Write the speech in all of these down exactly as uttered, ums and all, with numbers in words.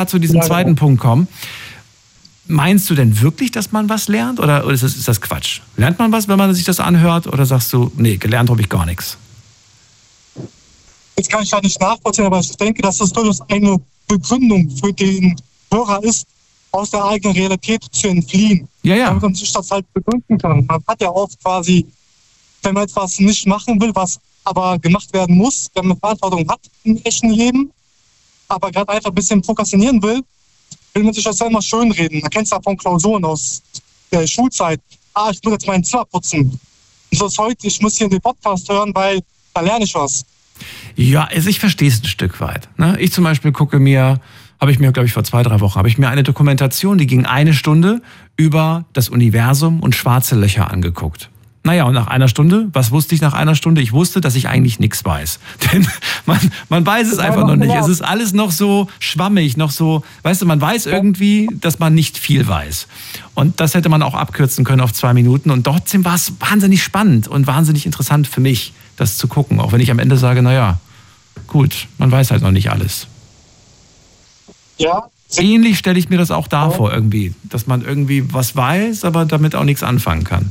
gerade zu diesem Ja, zweiten genau. Punkt kommen. Meinst du denn wirklich, dass man was lernt oder ist das, ist das Quatsch? Lernt man was, wenn man sich das anhört oder sagst du, nee, gelernt habe ich gar nichts? Jetzt kann ich da nicht nachvollziehen, aber ich denke, dass das durchaus eine Begründung für den Hörer ist, aus der eigenen Realität zu entfliehen. Ja, ja. Damit man sich das halt begründen kann. Man hat ja oft quasi, wenn man etwas nicht machen will, was aber gemacht werden muss, wenn man Verantwortung hat im echten Leben, aber gerade einfach ein bisschen prokrastinieren will, will man sich das ja immer schönreden. Man kennt es ja von Klausuren aus der Schulzeit. Ah, ich muss jetzt mein Zimmer putzen. Und so ist heute, ich muss hier den Podcast hören, weil da lerne ich was. Ja, also ich verstehe es ein Stück weit. Ne? Ich zum Beispiel gucke mir, habe ich mir, glaube ich, vor zwei, drei Wochen, habe ich mir eine Dokumentation, die ging eine Stunde über das Universum und schwarze Löcher angeguckt. Naja, und nach einer Stunde, was wusste ich nach einer Stunde? Ich wusste, dass ich eigentlich nichts weiß. Denn man, man weiß es einfach noch nicht. Es ist alles noch so schwammig, noch so, weißt du, man weiß irgendwie, dass man nicht viel weiß. Und das hätte man auch abkürzen können auf zwei Minuten. Und trotzdem war es wahnsinnig spannend und wahnsinnig interessant für mich, das zu gucken. Auch wenn ich am Ende sage, naja, gut, man weiß halt noch nicht alles. Ja. Ähnlich stelle ich mir das auch da vor irgendwie, dass man irgendwie was weiß, aber damit auch nichts anfangen kann.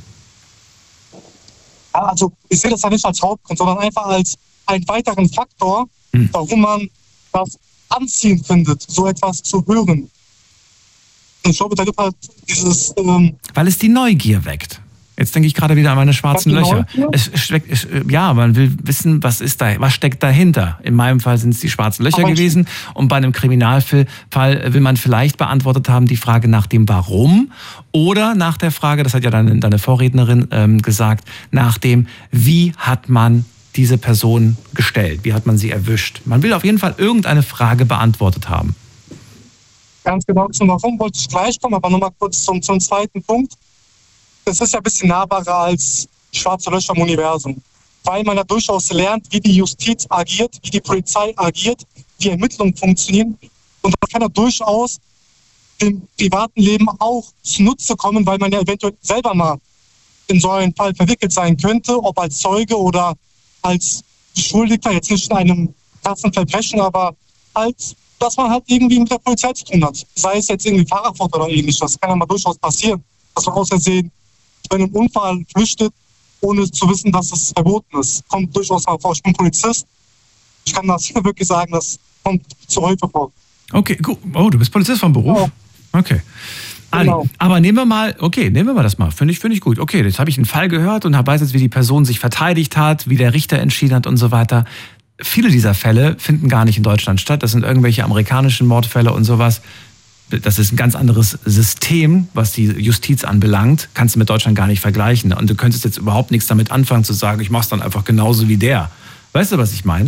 Ja, also ich sehe das ja nicht als Hauptgrund, sondern einfach als einen weiteren Faktor, Hm. warum man das anziehend findet, so etwas zu hören. Und ich glaube, da gibt halt dieses... Ähm, Weil es die Neugier weckt. Jetzt denke ich gerade wieder an meine schwarzen Was die Löcher. Neugier? Es steckt, es, ja, man will wissen, was ist da, was steckt dahinter. In meinem Fall sind es die schwarzen Löcher Aber gewesen. Und bei einem Kriminalfall will man vielleicht beantwortet haben die Frage nach dem Warum oder nach der Frage, das hat ja deine, deine Vorrednerin ähm, gesagt, nach dem, wie hat man diese Person gestellt, wie hat man sie erwischt. Man will auf jeden Fall irgendeine Frage beantwortet haben. Ganz genau zum Warum wollte ich gleich kommen, aber nochmal kurz zum, zum zweiten Punkt. Das ist ja ein bisschen nahbarer als schwarze Löcher im Universum. Weil man ja durchaus lernt, wie die Justiz agiert, wie die Polizei agiert, wie Ermittlungen funktionieren. Und das kann ja durchaus dem privaten Leben auch zunutze kommen, weil man ja eventuell selber mal in so einen Fall verwickelt sein könnte, ob als Zeuge oder als Beschuldigter, jetzt nicht in einem krassen Verbrechen, aber halt, dass man halt irgendwie mit der Polizei zu tun hat. Sei es jetzt irgendwie Fahrerfahrt oder ähnliches. Das kann ja mal durchaus passieren, dass man aus Versehen bei einem Unfall flüchtet, ohne zu wissen, dass es verboten ist. Kommt durchaus mal vor. Ich bin Polizist. Ich kann das wirklich sagen, das kommt zu häufig vor. Okay, gut. Oh, du bist Polizist vom Beruf? Genau. Okay. Ali, Genau. aber nehmen wir mal, okay, nehmen wir mal das mal. Finde ich, finde ich gut. Okay, jetzt habe ich einen Fall gehört und weiß jetzt, wie die Person sich verteidigt hat, wie der Richter entschieden hat und so weiter. Viele dieser Fälle finden gar nicht in Deutschland statt. Das sind irgendwelche amerikanischen Mordfälle und sowas. Das ist ein ganz anderes System, was die Justiz anbelangt. Kannst du mit Deutschland gar nicht vergleichen. Und du könntest jetzt überhaupt nichts damit anfangen zu sagen, ich mach's dann einfach genauso wie der. Weißt du, was ich meine?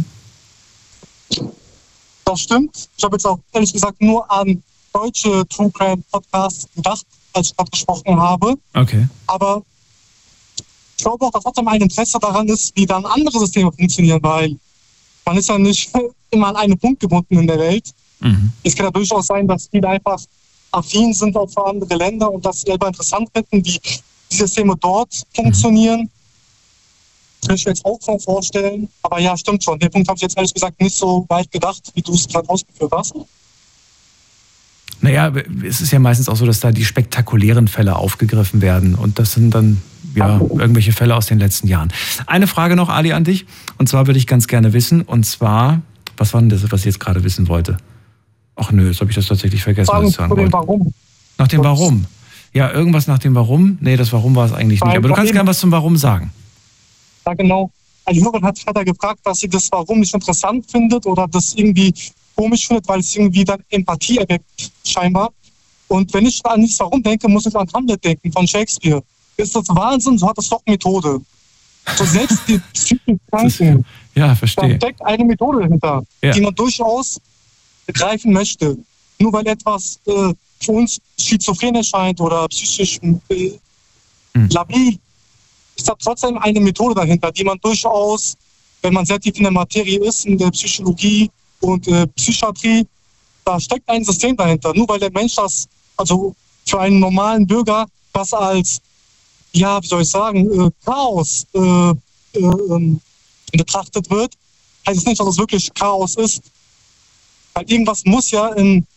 Das stimmt. Ich habe jetzt auch ehrlich gesagt nur an deutsche True Crime Podcasts gedacht, als ich gerade gesprochen habe. Okay. Aber ich glaube auch, dass trotzdem ein Interesse daran ist, wie dann andere Systeme funktionieren, weil man ist ja nicht immer an einen Punkt gebunden in der Welt. Mhm. Es kann ja durchaus sein, dass viele einfach affin sind auch für andere Länder und das selber interessant finden, wie die Systeme dort funktionieren. Kann ich mir jetzt auch so vorstellen. Aber ja, stimmt schon. Den Punkt habe ich jetzt ehrlich gesagt nicht so weit gedacht, wie du es gerade ausgeführt hast. Naja, es ist ja meistens auch so, dass da die spektakulären Fälle aufgegriffen werden. Und das sind dann ja irgendwelche Fälle aus den letzten Jahren. Eine Frage noch, Ali, an dich. Und zwar würde ich ganz gerne wissen, und zwar, was war denn das, was ich jetzt gerade wissen wollte? Ach nö, jetzt habe ich das tatsächlich vergessen, was ich sagen Zu dem wollte. Warum. Nach dem Warum. Ja, irgendwas nach dem Warum. Nee, das Warum war es eigentlich nicht. Aber du kannst gerne was zum Warum sagen. Ja, genau. Eine Hörerin hat, hat er gefragt, dass sie das Warum nicht interessant findet oder das irgendwie komisch findet, weil es irgendwie dann Empathie erweckt, scheinbar. Und wenn ich an das Warum denke, muss ich an Hamlet denken von Shakespeare. Ist das Wahnsinn, so hat es doch Methode. So selbst die psychischen Kranken, Ja, da verstehe. steckt eine Methode dahinter, Ja. die man durchaus begreifen möchte. Nur weil etwas äh, für uns schizophren erscheint oder psychisch äh, Hm. labil, ist da trotzdem eine Methode dahinter, die man durchaus, wenn man sehr tief in der Materie ist, in der Psychologie und äh, Psychiatrie, da steckt ein System dahinter. Nur weil der Mensch das, also für einen normalen Bürger, das als, ja, wie soll ich sagen, äh, Chaos äh, äh, ähm, betrachtet wird, heißt es nicht, dass es wirklich Chaos ist. Weil irgendwas muss ja in